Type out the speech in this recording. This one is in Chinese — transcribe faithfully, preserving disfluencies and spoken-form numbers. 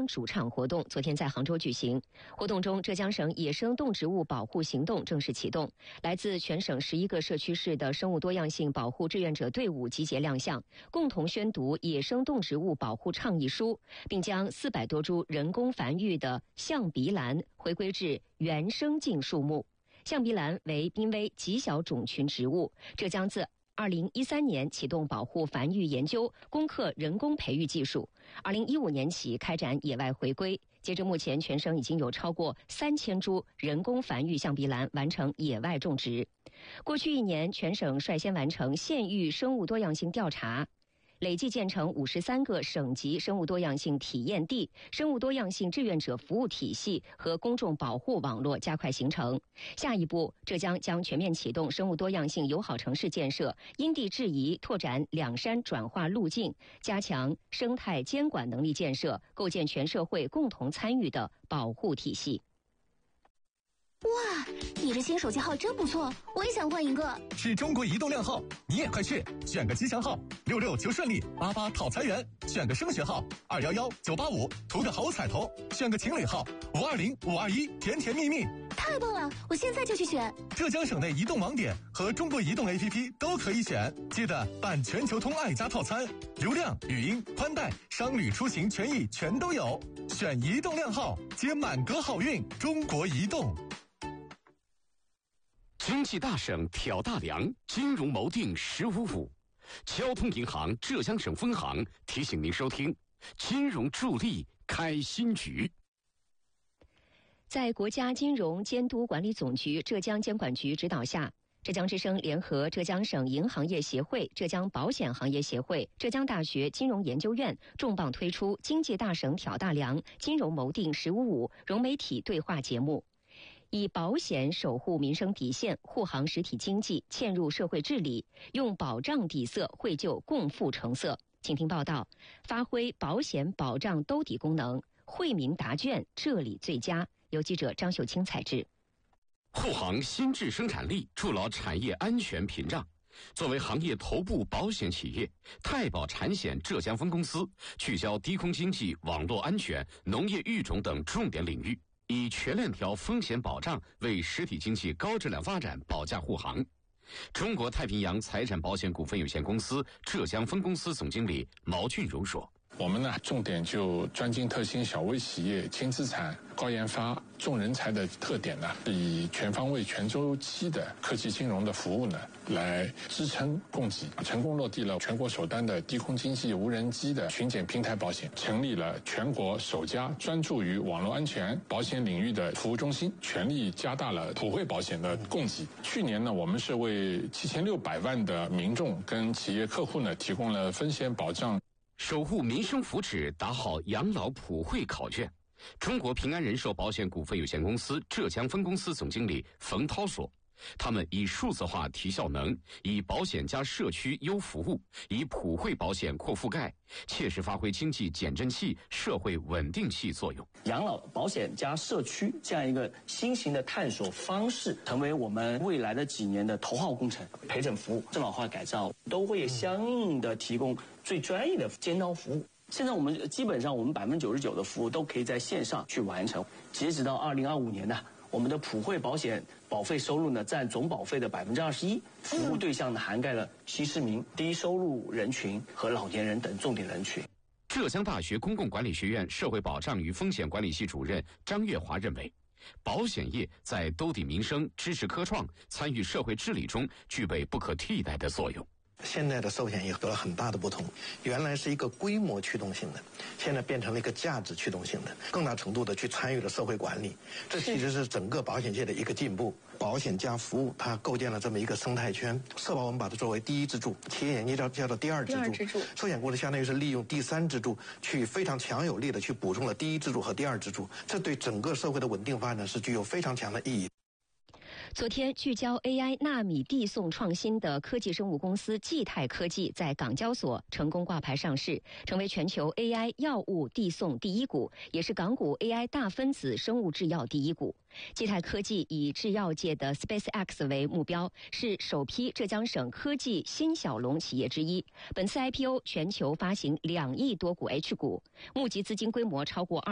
江主唱活动昨天在杭州举行。活动中，浙江省野生动植物保护行动正式启动，来自全省十一个社区市的生物多样性保护志愿者队伍集结亮相，共同宣读野生动植物保护倡议书，并将四百多株人工繁育的象鼻兰回归至原生境树木。象鼻兰为濒危极小种群植物，浙江自二零一三年启动保护繁育研究，攻克人工培育技术。二零一五年起开展野外回归。截至目前，全省已经有超过三千株人工繁育象鼻兰完成野外种植。过去一年，全省率先完成县域生物多样性调查，累计建成五十三个省级生物多样性体验地，生物多样性志愿者服务体系和公众保护网络加快形成。下一步，浙江将全面启动生物多样性友好城市建设，因地制宜拓展两山转化路径，加强生态监管能力建设，构建全社会共同参与的保护体系。 哇，你这新手机号真不错，我也想换一个。 是中国移动靓号，你也快去选个吉祥号，六六求顺利，八八讨财源；选个升学号，二幺幺九八五，图个好彩头；选个情侣号，五二零五二一，甜甜蜜蜜。 太棒了，我现在就去选。 浙江省内移动网点和中国移动 A P P 都可以选，记得办全球通爱家套餐，流量、语音、宽带、商旅出行权益全都有。选移动靓号，接满格好运。中国移动。 经济大省挑大梁，金融锚定十五五。交通银行浙江省分行提醒您收听金融助力开新局。 在国家金融监督管理总局浙江监管局指导下，浙江之声联合浙江省银行业协会、浙江保险行业协会、浙江大学金融研究院重磅推出经济大省挑大梁，金融锚定十五五融媒体对话节目。以保险守护民生底线，护航实体经济，嵌入社会治理，用保障底色绘就共富成色。请听报道，发挥保险保障兜底功能，惠民答卷，这里最佳。由记者张秀清采制。 护航新质生产力，筑牢产业安全屏障。作为行业头部保险企业，太保产险浙江分公司聚焦低空经济、网络安全、农业育种等重点领域，以全链条风险保障为实体经济高质量发展保驾护航。中国太平洋财产保险股份有限公司浙江分公司总经理毛俊荣说： 我们呢，重点就专精特新小微企业、轻资产、高研发、重人才的特点呢，以全方位、全周期的科技金融的服务呢，来支撑供给，成功落地了全国首单的低空经济无人机的巡检平台保险，成立了全国首家专注于网络安全保险领域的服务中心，全力加大了普惠保险的供给。去年呢，我们是为七千六百万的民众跟企业客户呢，提供了风险保障。 守护民生福祉，打好养老普惠考卷。中国平安人寿保险股份有限公司浙江分公司总经理冯涛说：他们以数字化提效能，以保险加社区优服务，以普惠保险扩覆盖，切实发挥经济减震器、社会稳定器作用。 养老保险加社区这样一个新型的探索方式，成为我们未来的几年的头号工程。陪诊服务、正老化改造都会相应的提供最专业的尖刀服务。现在我们基本上我们百分之九十九的服务都可以在线上去完成。截止到二零二五年呢，我们的普惠保险保费收入呢占总保费的百分之二十一，服务对象呢涵盖了新市民、低收入人群和老年人等重点人群。 浙江大学公共管理学院社会保障与风险管理系主任张月华认为，保险业在兜底民生、支持科创、参与社会治理中具备不可替代的作用。 现在的寿险业有了很大的不同，原来是一个规模驱动性的，现在变成了一个价值驱动性的，更大程度的去参与了社会管理。这其实是整个保险界的一个进步。保险加服务，它构建了这么一个生态圈。社保我们把它作为第一支柱，企业研究叫做第二支柱，寿险公司相当于是利用第三支柱去非常强有力的去补充了第一支柱和第二支柱，这对整个社会的稳定发展是具有非常强的意义。 昨天，聚焦 A I 纳米递送创新的科技生物公司济泰科技在港交所成功挂牌上市，成为全球 A I 药物递送第一股，也是港股 A I 大分子生物制药第一股。济泰科技以制药界的 SpaceX 为目标，是首批浙江省科技新小龙企业之一。本次 I P O 全球发行两亿多股 H 股，募集资金规模超过二